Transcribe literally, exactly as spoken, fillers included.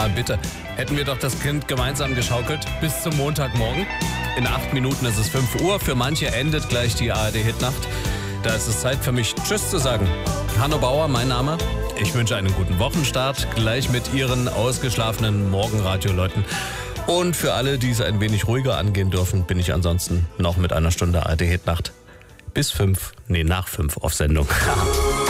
Na bitte, hätten wir doch das Kind gemeinsam geschaukelt bis zum Montagmorgen. In acht Minuten ist es fünf Uhr. Für manche endet gleich die A R D-Hitnacht. Da ist es Zeit für mich, Tschüss zu sagen. Hanno Bauer, mein Name. Ich wünsche einen guten Wochenstart, gleich mit Ihren ausgeschlafenen Morgenradio-Leuten. Und für alle, die es ein wenig ruhiger angehen dürfen, bin ich ansonsten noch mit einer Stunde A R D-Hitnacht bis fünf, nee, nach fünf auf Sendung.